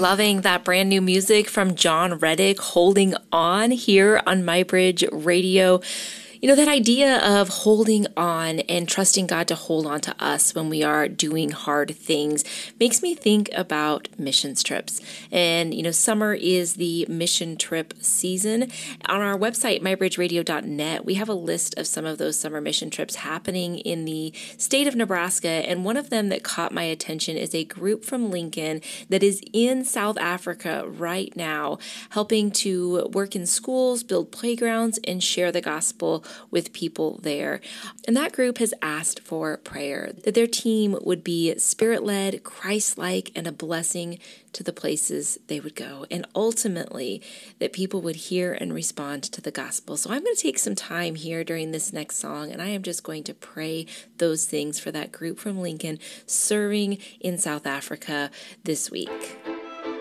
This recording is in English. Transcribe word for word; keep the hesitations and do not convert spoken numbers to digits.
loving that brand new music from John Reddick, Holding On, here on MyBridge Radio. You know, that idea of holding on and trusting God to hold on to us when we are doing hard things makes me think about missions trips. And, you know, summer is the mission trip season. On our website, my bridge radio dot net, we have a list of some of those summer mission trips happening in the state of Nebraska. And one of them that caught my attention is a group from Lincoln that is in South Africa right now, helping to work in schools, build playgrounds, and share the gospel with people there. And that group has asked for prayer, that their team would be spirit-led, Christ-like, and a blessing to the places they would go. And ultimately, that people would hear and respond to the gospel. So I'm going to take some time here during this next song, and I am just going to pray those things for that group from Lincoln serving in South Africa this week.